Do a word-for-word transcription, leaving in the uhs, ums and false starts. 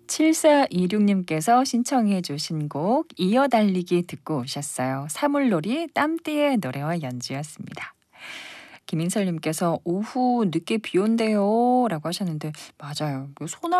칠사이육님께서 신청해 주신 곡 이어달리기 듣고 오셨어요. 사물놀이 땀띠의 노래와 연주였습니다. 김인설님께서 오후 늦게 비 온대요 라고 하셨는데 맞아요. 소나